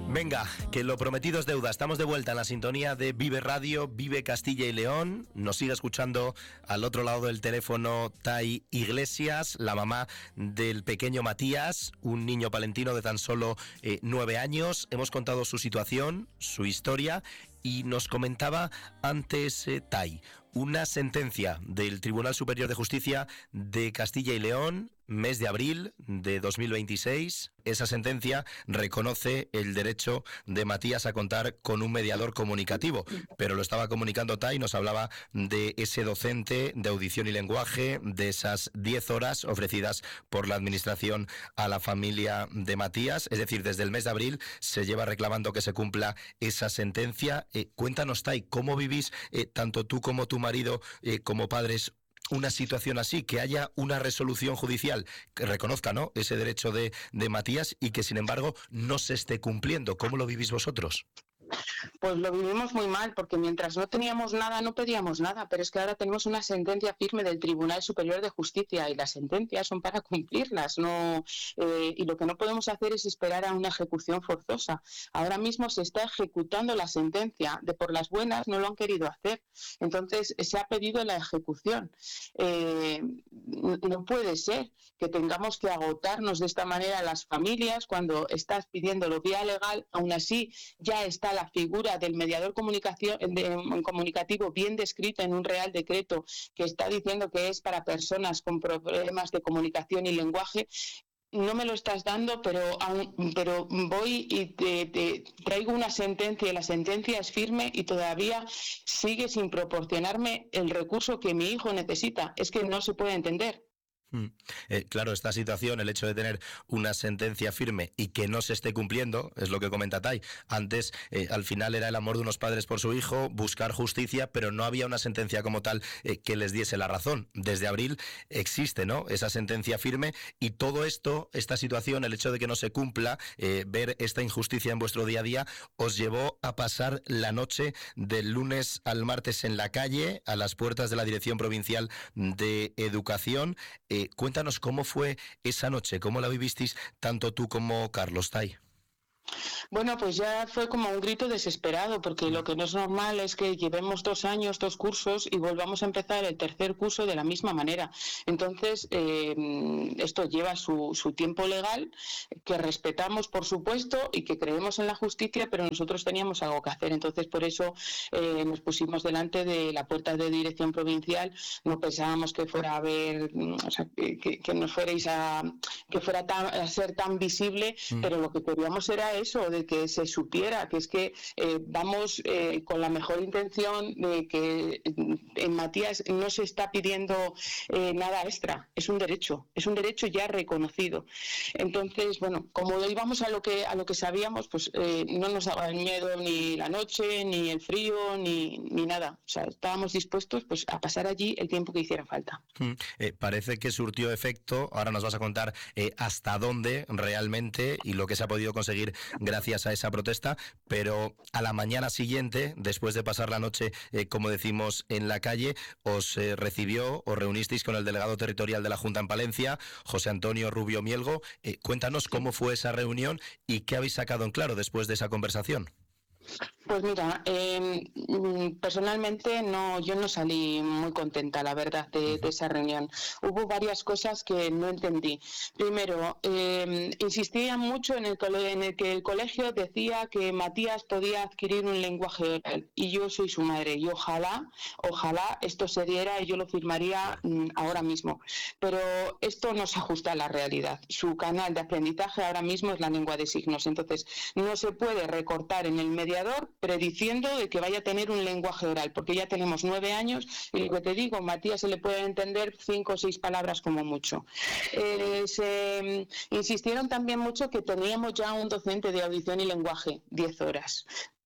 Venga, que lo prometido es deuda. Estamos de vuelta en la sintonía de Vive Radio, Vive Castilla y León. Nos sigue escuchando al otro lado del teléfono Tai Iglesias, la mamá del pequeño Matías, un niño palentino de tan solo 9 años. Hemos contado su situación, su historia, y nos comentaba antes Tai, una sentencia del Tribunal Superior de Justicia de Castilla y León, mes de abril de 2026. Esa sentencia reconoce el derecho de Matías a contar con un mediador comunicativo, pero lo estaba comunicando Tai, nos hablaba de ese docente de audición y lenguaje, de esas 10 horas ofrecidas por la administración a la familia de Matías. Es decir, desde el mes de abril se lleva reclamando que se cumpla esa sentencia. Cuéntanos, Tai, ¿cómo vivís tanto tú como tu marido como padres una situación así, que haya una resolución judicial que reconozca, ¿no?, ese derecho de Matías y que sin embargo no se esté cumpliendo? ¿Cómo lo vivís vosotros? Pues lo vivimos muy mal, porque mientras no teníamos nada, no pedíamos nada, pero es que ahora tenemos una sentencia firme del Tribunal Superior de Justicia y las sentencias son para cumplirlas, y lo que no podemos hacer es esperar a una ejecución forzosa. Ahora mismo se está ejecutando la sentencia, de por las buenas no lo han querido hacer, entonces se ha pedido la ejecución. No puede ser que tengamos que agotarnos de esta manera las familias cuando estás pidiéndolo vía legal. Aún así ya está la figura del mediador comunicativo bien descrita en un Real Decreto que está diciendo que es para personas con problemas de comunicación y lenguaje. No me lo estás dando, pero voy y te traigo una sentencia y la sentencia es firme y todavía sigue sin proporcionarme el recurso que mi hijo necesita. Es que no se puede entender. Claro, esta situación, el hecho de tener una sentencia firme y que no se esté cumpliendo, es lo que comenta Tai. Antes, al final era el amor de unos padres por su hijo, buscar justicia, pero no había una sentencia como tal que les diese la razón. Desde abril existe, ¿no?, esa sentencia firme, y todo esto, esta situación, el hecho de que no se cumpla, ver esta injusticia en vuestro día a día, os llevó a pasar la noche del lunes al martes en la calle, a las puertas de la Dirección Provincial de Educación. Cuéntanos cómo fue esa noche, cómo la vivisteis tanto tú como Carlos, Tai. Bueno, pues ya fue como un grito desesperado, porque lo que no es normal es que llevemos 2 años, 2 cursos y volvamos a empezar el tercer curso de la misma manera. Entonces, esto lleva su tiempo legal, que respetamos, por supuesto, y que creemos en la justicia, pero nosotros teníamos algo que hacer. Entonces, por eso nos pusimos delante de la puerta de Dirección Provincial. No pensábamos que fuera a haber, o sea, que nos fuerais que fuera a ser tan visible, pero lo que queríamos era eso, de que se supiera que es que vamos con la mejor intención de que en Matías no se está pidiendo nada extra, es un derecho ya reconocido. Entonces, bueno, como íbamos a lo que sabíamos, pues no nos daba el miedo ni la noche, ni el frío, ni nada. O sea, estábamos dispuestos pues a pasar allí el tiempo que hiciera falta. Parece que surtió efecto. Ahora nos vas a contar hasta dónde realmente y lo que se ha podido conseguir gracias a esa protesta, pero a la mañana siguiente, después de pasar la noche, como decimos, en la calle, os reunisteis con el delegado territorial de la Junta en Palencia, José Antonio Rubio Mielgo. Cuéntanos cómo fue esa reunión y qué habéis sacado en claro después de esa conversación. Pues mira, personalmente yo no salí muy contenta, la verdad, de esa reunión. Hubo varias cosas que no entendí. Primero, insistía mucho en el que el colegio decía que Matías podía adquirir un lenguaje oral, y yo soy su madre, y ojalá esto se diera y yo lo firmaría ahora mismo. Pero esto no se ajusta a la realidad. Su canal de aprendizaje ahora mismo es la lengua de signos, entonces no se puede recortar en el mediador prediciendo de que vaya a tener un lenguaje oral, porque ya tenemos 9 años y lo que te digo, Matías se le puede entender 5 o 6 palabras como mucho. Se insistieron también mucho que teníamos ya un docente de audición y lenguaje, 10 horas.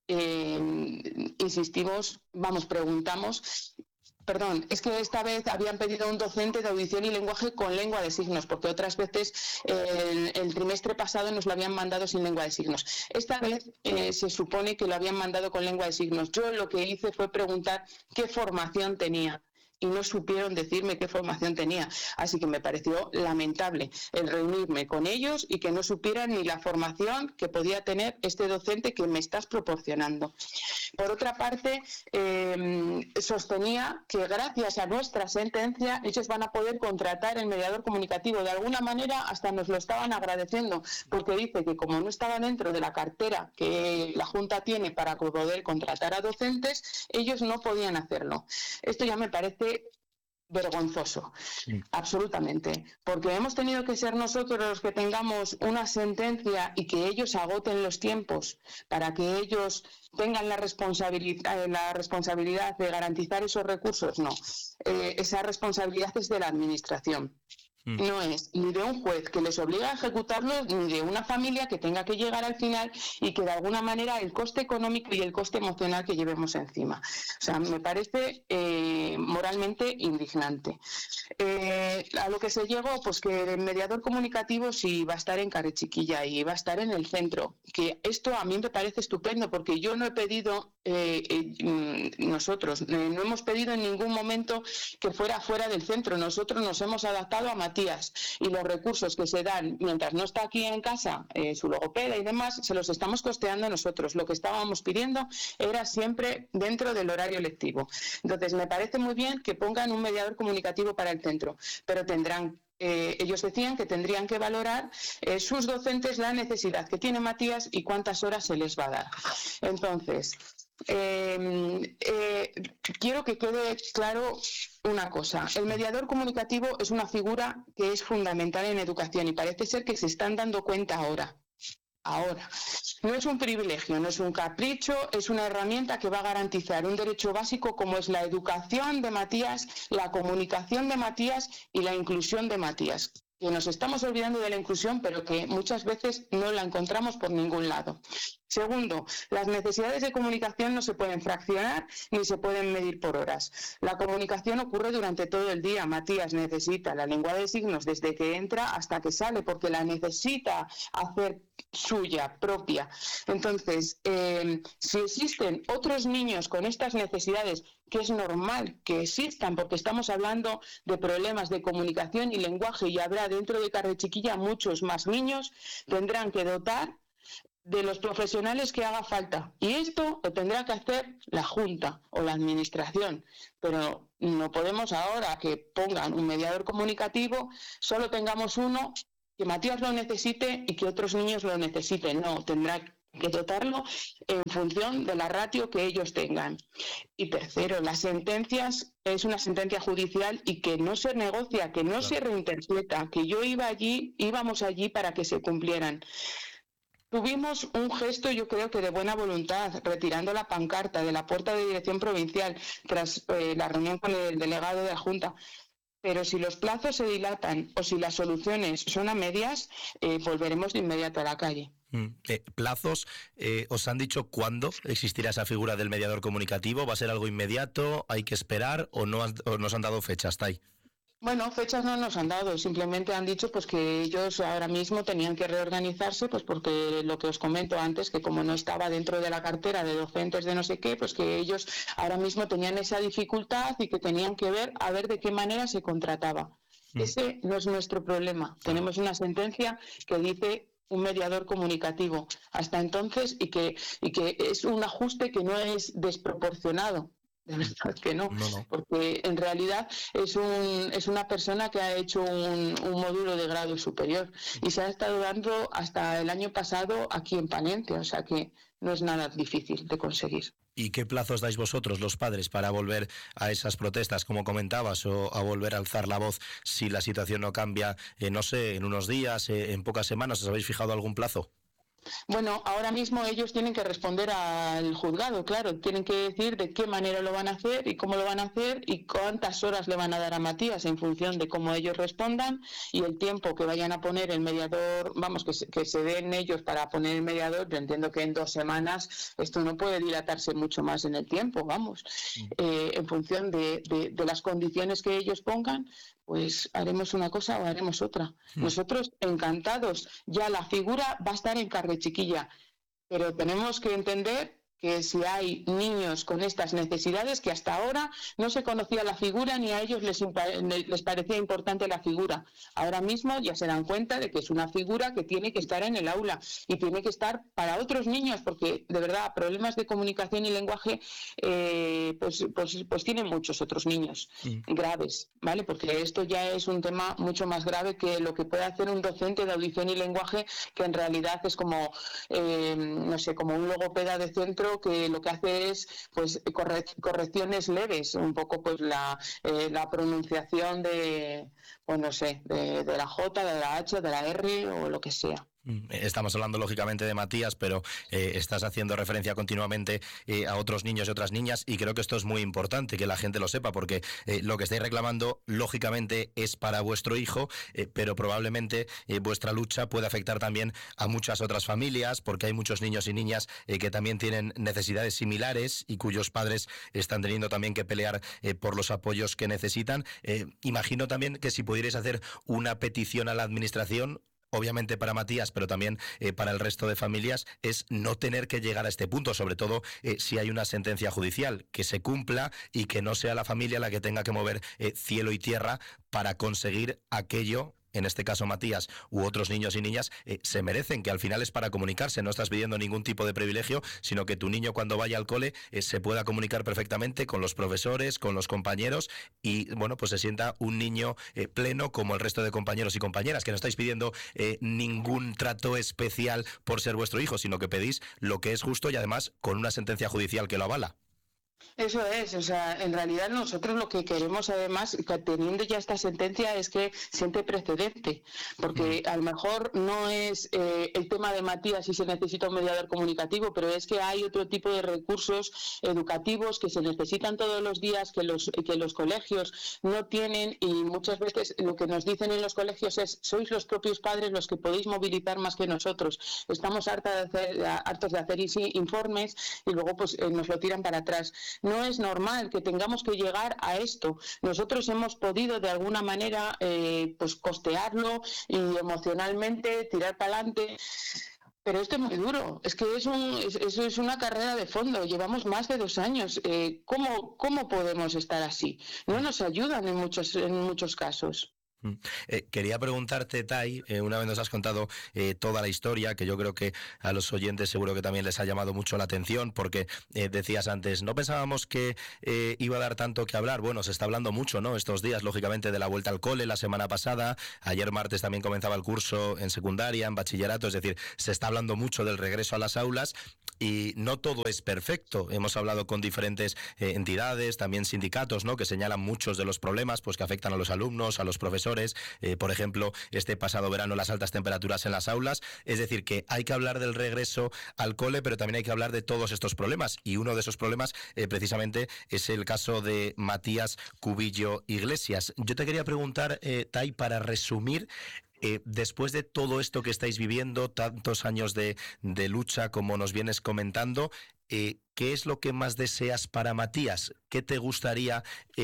Preguntamos. Perdón, es que esta vez habían pedido un docente de audición y lenguaje con lengua de signos, porque otras veces el trimestre pasado nos lo habían mandado sin lengua de signos. Esta vez se supone que lo habían mandado con lengua de signos. Yo lo que hice fue preguntar qué formación tenía. y no supieron decirme qué formación tenía. Así que me pareció lamentable el reunirme con ellos y que no supieran ni la formación que podía tener este docente que me estás proporcionando. Por otra parte, sostenía que gracias a nuestra sentencia ellos van a poder contratar el mediador comunicativo. De alguna manera hasta nos lo estaban agradeciendo, porque dice que como no estaba dentro de la cartera que la Junta tiene para poder contratar a docentes, ellos no podían hacerlo. Esto ya me parece vergonzoso, absolutamente, porque hemos tenido que ser nosotros los que tengamos una sentencia y que ellos agoten los tiempos para que ellos tengan la responsabilidad de garantizar esos recursos. No, esa responsabilidad es de la Administración. No es ni de un juez que les obliga a ejecutarlo, ni de una familia que tenga que llegar al final y que de alguna manera el coste económico y el coste emocional que llevemos encima. O sea, me parece moralmente indignante. A lo que se llegó, pues que el mediador comunicativo sí va a estar en Carrechiquilla y va a estar en el centro. Que esto a mí me parece estupendo, porque yo no he pedido, nosotros no hemos pedido en ningún momento que fuera fuera del centro. Nosotros nos hemos adaptado a Matías, y los recursos que se dan mientras no está aquí en casa, su logopeda y demás, se los estamos costeando nosotros. Lo que estábamos pidiendo era siempre dentro del horario lectivo. Entonces, me parece muy bien que pongan un mediador comunicativo para el centro, pero tendrán ellos decían que tendrían que valorar sus docentes la necesidad que tiene Matías y cuántas horas se les va a dar. Entonces, quiero que quede claro una cosa. El mediador comunicativo es una figura que es fundamental en educación y parece ser que se están dando cuenta ahora. No es un privilegio, no es un capricho, es una herramienta que va a garantizar un derecho básico como es la educación de Matías, la comunicación de Matías y la inclusión de Matías. Que nos estamos olvidando de la inclusión, pero que muchas veces no la encontramos por ningún lado. Segundo, las necesidades de comunicación no se pueden fraccionar ni se pueden medir por horas. La comunicación ocurre durante todo el día. Matías necesita la lengua de signos desde que entra hasta que sale, porque la necesita hacer suya, propia. Entonces, si existen otros niños con estas necesidades, que es normal que existan, porque estamos hablando de problemas de comunicación y lenguaje, y habrá dentro de Carrechiquilla muchos más niños, tendrán que dotar de los profesionales que haga falta. Y esto lo tendrá que hacer la Junta o la Administración. Pero no podemos ahora que pongan un mediador comunicativo, solo tengamos uno, que Matías lo necesite y que otros niños lo necesiten. No, tendrá que dotarlo en función de la ratio que ellos tengan. Y tercero, las sentencias es una sentencia judicial y que no se negocia, que no se reinterpreta, que íbamos allí para que se cumplieran. Tuvimos un gesto, yo creo que de buena voluntad, retirando la pancarta de la puerta de dirección provincial tras la reunión con el delegado de la Junta. Pero si los plazos se dilatan o si las soluciones son a medias, volveremos de inmediato a la calle. ¿Plazos? ¿Os han dicho cuándo existirá esa figura del mediador comunicativo? ¿Va a ser algo inmediato? ¿Hay que esperar? ¿O no nos han dado fecha hasta ahí? Bueno, fechas no nos han dado, simplemente han dicho pues que ellos ahora mismo tenían que reorganizarse, pues porque lo que os comento antes, que como no estaba dentro de la cartera de docentes de no sé qué, pues que ellos ahora mismo tenían esa dificultad y que tenían que ver a ver de qué manera se contrataba. Ese no es nuestro problema. Tenemos una sentencia que dice un mediador comunicativo hasta entonces y que es un ajuste que no es desproporcionado. De verdad que no, porque en realidad es una persona que ha hecho un módulo de grado superior y se ha estado dando hasta el año pasado aquí en Palencia, o sea que no es nada difícil de conseguir. ¿Y qué plazos dais vosotros, los padres, para volver a esas protestas, como comentabas, o a volver a alzar la voz si la situación no cambia, no sé, en unos días, en pocas semanas? ¿Os habéis fijado algún plazo? Bueno, ahora mismo ellos tienen que responder al juzgado, claro, tienen que decir de qué manera lo van a hacer y cómo lo van a hacer y cuántas horas le van a dar a Matías en función de cómo ellos respondan y el tiempo que vayan a poner el mediador, vamos, que se den ellos para poner el mediador. Yo entiendo que en 2 semanas esto no puede dilatarse mucho más en el tiempo, vamos, en función de las condiciones que ellos pongan, pues haremos una cosa o haremos otra. Nosotros encantados, ya la figura va a estar en Carrechiquilla, pero tenemos que entender que si hay niños con estas necesidades, que hasta ahora no se conocía la figura ni a ellos les parecía importante la figura. Ahora mismo ya se dan cuenta de que es una figura que tiene que estar en el aula y tiene que estar para otros niños, porque de verdad problemas de comunicación y lenguaje pues tienen muchos otros niños graves, ¿vale? Porque esto ya es un tema mucho más grave que lo que puede hacer un docente de audición y lenguaje, que en realidad es como, no sé, como un logopeda de centro que lo que hace es pues correcciones leves, un poco pues la pronunciación de, pues no sé, de la J, de la H, de la R o lo que sea. Estamos hablando lógicamente de Matías, pero estás haciendo referencia continuamente a otros niños y otras niñas, y creo que esto es muy importante que la gente lo sepa, porque lo que estáis reclamando lógicamente es para vuestro hijo, pero probablemente vuestra lucha puede afectar también a muchas otras familias, porque hay muchos niños y niñas que también tienen necesidades similares y cuyos padres están teniendo también que pelear por los apoyos que necesitan. Imagino también que si pudierais hacer una petición a la administración, obviamente para Matías, pero también para el resto de familias, es no tener que llegar a este punto, sobre todo si hay una sentencia judicial, que se cumpla y que no sea la familia la que tenga que mover cielo y tierra para conseguir aquello. En este caso Matías u otros niños y niñas se merecen, que al final es para comunicarse. No estás pidiendo ningún tipo de privilegio, sino que tu niño cuando vaya al cole se pueda comunicar perfectamente con los profesores, con los compañeros, y bueno, pues se sienta un niño pleno como el resto de compañeros y compañeras, que no estáis pidiendo ningún trato especial por ser vuestro hijo, sino que pedís lo que es justo y además con una sentencia judicial que lo avala. Eso es, o sea, en realidad nosotros lo que queremos además, teniendo ya esta sentencia, es que siente precedente, porque a lo mejor no es el tema de Matías si se necesita un mediador comunicativo, pero es que hay otro tipo de recursos educativos que se necesitan todos los días, que los colegios no tienen, y muchas veces lo que nos dicen en los colegios es: sois los propios padres los que podéis movilizar más que nosotros, estamos hartos de hacer informes y luego pues nos lo tiran para atrás. No es normal que tengamos que llegar a esto. Nosotros hemos podido de alguna manera pues costearlo y emocionalmente tirar para adelante. Pero esto es muy duro, es que eso es una carrera de fondo, llevamos más de 2 años. ¿Cómo podemos estar así? No nos ayudan en muchos casos. Quería preguntarte, Tai, una vez nos has contado toda la historia, que yo creo que a los oyentes seguro que también les ha llamado mucho la atención, porque decías antes, no pensábamos que iba a dar tanto que hablar. Bueno, se está hablando mucho, ¿no?, estos días, lógicamente, de la vuelta al cole. La semana pasada, ayer martes también comenzaba el curso en secundaria, en bachillerato, es decir, se está hablando mucho del regreso a las aulas, y no todo es perfecto. Hemos hablado con diferentes entidades, también sindicatos, ¿no?, que señalan muchos de los problemas pues que afectan a los alumnos, a los profesores. Por ejemplo, este pasado verano, las altas temperaturas en las aulas. Es decir, que hay que hablar del regreso al cole, pero también hay que hablar de todos estos problemas, y uno de esos problemas precisamente es el caso de Matías Cubillo Iglesias. Yo te quería preguntar, Tai, para resumir, después de todo esto que estáis viviendo, tantos años de lucha como nos vienes comentando, ¿qué es lo que más deseas para Matías? ¿Qué te gustaría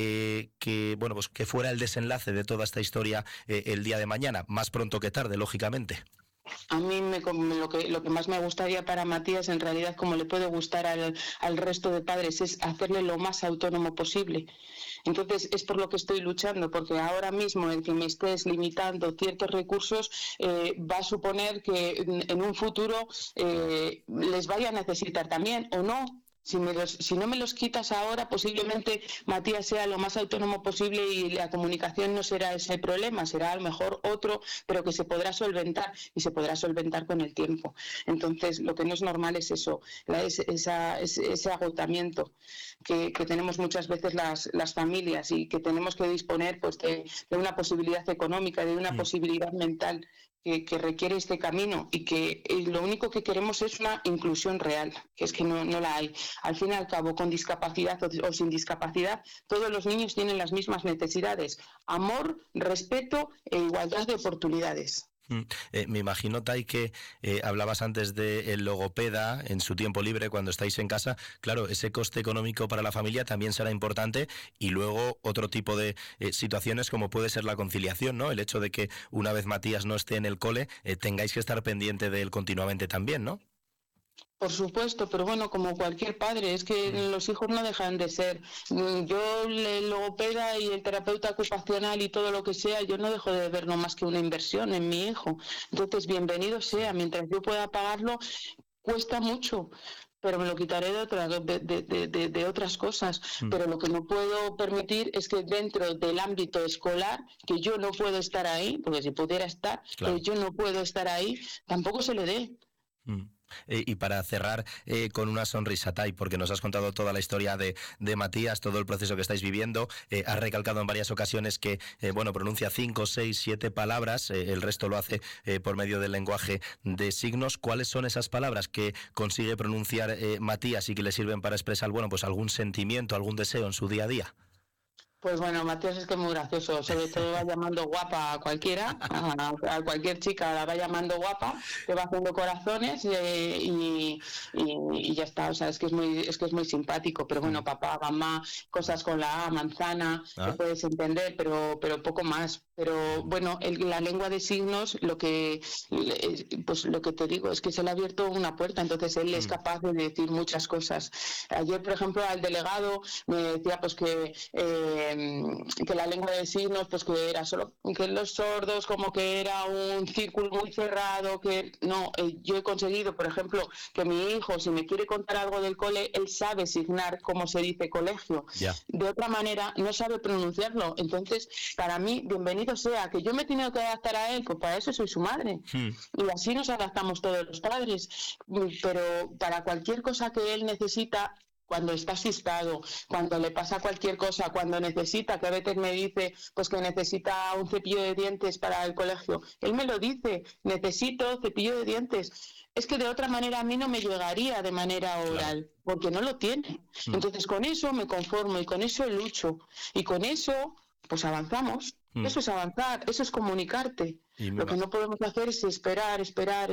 que fuera el desenlace de toda esta historia el día de mañana? Más pronto que tarde, lógicamente. A mí lo que más me gustaría para Matías, en realidad, como le puede gustar al resto de padres, es hacerle lo más autónomo posible. Entonces es por lo que estoy luchando, porque ahora mismo el que me estés limitando ciertos recursos va a suponer que en un futuro les vaya a necesitar también, o no. Si no me los quitas ahora, posiblemente Matías sea lo más autónomo posible y la comunicación no será ese problema, será a lo mejor otro, pero que se podrá solventar, y se podrá solventar con el tiempo. Entonces, lo que no es normal es eso, ese agotamiento que tenemos muchas veces las familias, y que tenemos que disponer pues de una posibilidad económica, de una posibilidad mental que requiere este camino, y que lo único que queremos es una inclusión real, que es que no la hay. Al fin y al cabo, con discapacidad o sin discapacidad, todos los niños tienen las mismas necesidades: amor, respeto e igualdad de oportunidades. Me imagino, Tai, que hablabas antes del logopeda en su tiempo libre cuando estáis en casa. Claro, ese coste económico para la familia también será importante, y luego otro tipo de situaciones como puede ser la conciliación, ¿no? El hecho de que una vez Matías no esté en el cole, tengáis que estar pendiente de él continuamente también, ¿no? Por supuesto, pero bueno, como cualquier padre, es que los hijos no dejan de ser. Yo, el logopeda y el terapeuta ocupacional y todo lo que sea, yo no dejo de ver no más que una inversión en mi hijo. Entonces, bienvenido sea, mientras yo pueda pagarlo, cuesta mucho, pero me lo quitaré de otras cosas. Pero lo que no puedo permitir es que dentro del ámbito escolar, que yo no puedo estar ahí, porque si pudiera estar, Claro. pero yo no puedo estar ahí, tampoco se le dé. Y para cerrar con una sonrisa, Tai, porque nos has contado toda la historia de Matías, todo el proceso que estáis viviendo, has recalcado en varias ocasiones que pronuncia 5, 6, 7 palabras, el resto lo hace por medio del lenguaje de signos. ¿Cuáles son esas palabras que consigue pronunciar Matías y que le sirven para expresar algún sentimiento, algún deseo en su día a día? Pues bueno, Matías es que es muy gracioso, sobre todo va llamando guapa a cualquiera, a cualquier chica la va llamando guapa, te va haciendo corazones y ya está, o sea, es que es muy simpático, pero bueno, papá, mamá, cosas con la A, manzana, que puedes entender, pero poco más. Pero bueno, la lengua de signos, lo que te digo es que se le ha abierto una puerta, entonces él es capaz de decir muchas cosas. Ayer, por ejemplo, al delegado me decía pues que la lengua de signos, pues que era solo que los sordos, como que era un círculo muy cerrado, que no, yo he conseguido, por ejemplo, que mi hijo, si me quiere contar algo del cole, él sabe signar cómo se dice colegio. Yeah. De otra manera, no sabe pronunciarlo. Entonces, para mí, bienvenido sea, que yo me he tenido que adaptar a él, pues para eso soy su madre. Y así nos adaptamos todos los padres. Pero para cualquier cosa que él necesita, cuando está asustado, cuando le pasa cualquier cosa, cuando necesita, que a veces me dice pues que necesita un cepillo de dientes para el colegio, él me lo dice, necesito cepillo de dientes. Es que de otra manera a mí no me llegaría de manera oral, porque no lo tiene. Entonces con eso me conformo y con eso lucho. Y con eso pues avanzamos. Eso es avanzar, eso es comunicarte. Lo que no podemos hacer es esperar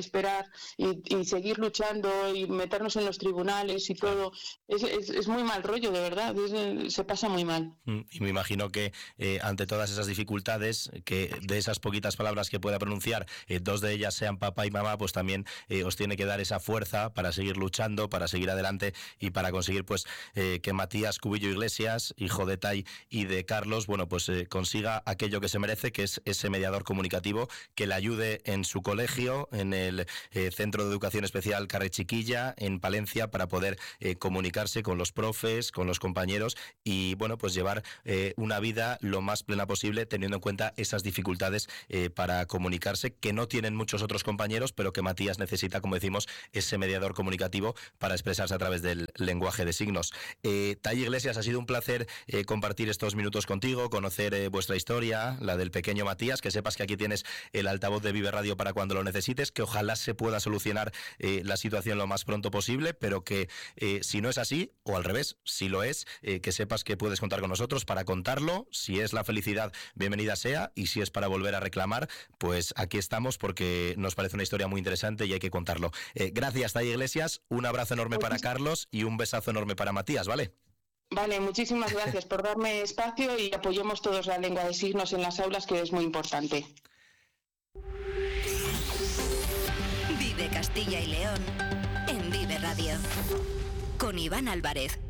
y seguir luchando y meternos en los tribunales y todo. Es muy mal rollo, de verdad, se pasa muy mal. Y me imagino que ante todas esas dificultades, que de esas poquitas palabras que pueda pronunciar, 2 de ellas sean papá y mamá, pues también os tiene que dar esa fuerza para seguir luchando, para seguir adelante y para conseguir pues que Matías Cubillo Iglesias, hijo de Tai y de Carlos, consiga aquello que se merece, que es ese mediador comunicativo que le ayude en su colegio, en el Centro de Educación Especial Carrer Chiquilla, en Palencia, para poder comunicarse con los profes, con los compañeros y llevar una vida lo más plena posible, teniendo en cuenta esas dificultades para comunicarse, que no tienen muchos otros compañeros, pero que Matías necesita, como decimos, ese mediador comunicativo para expresarse a través del lenguaje de signos. Tai Iglesias, ha sido un placer compartir estos minutos contigo, conocer vuestra historia, la del pequeño Matías, que sepas que aquí tienes el altavoz de Vive Radio para cuando lo necesites, que ojalá se pueda solucionar la situación lo más pronto posible, pero que si no es así, o al revés, si lo es, que sepas que puedes contar con nosotros para contarlo. Si es la felicidad, bienvenida sea, y si es para volver a reclamar, pues aquí estamos, porque nos parece una historia muy interesante y hay que contarlo. Gracias, Tai Iglesias, un abrazo enorme para Carlos y un besazo enorme para Matías, ¿vale? Vale, muchísimas gracias por darme espacio y apoyemos todos la lengua de signos en las aulas, que es muy importante. Vive Castilla y León en Vive Radio con Iván Álvarez.